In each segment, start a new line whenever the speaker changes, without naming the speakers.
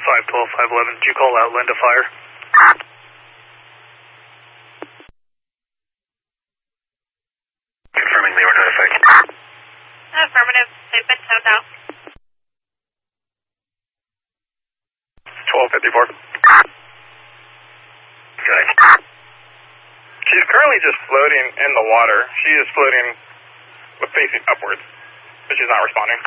511, did you call out Linda Fire?
Confirming they were notified.
Affirmative. They've been towed out.
1254.
Good.
She's currently just floating in the water. She is floating facing upwards, but she's not responding.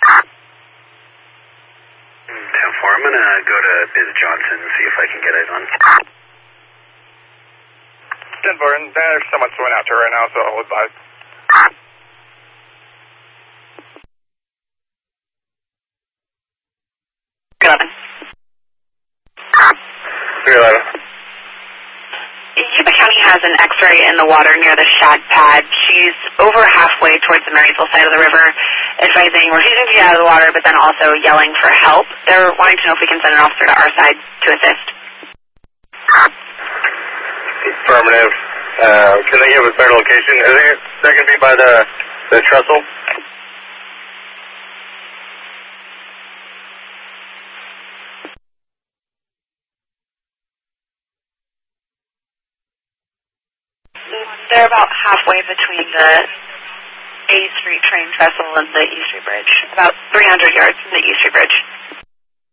10-4, I'm going to go to Biz Johnson and see if I can get eyes on.
10-4, and there's someone swimming out to her right now, so I'll advise.
Yuba County has an X-ray in the water near the shad pad. She's over halfway towards the Marysville side of the river, advising refusing to get out of the water, but then also yelling for help. They're wanting to know if we can send an officer to our side to assist.
Affirmative. Can they give a better location? Is that going to be by the trestle?
They're about halfway between the A Street train trestle and the E Street Bridge, about 300 yards from the E Street Bridge.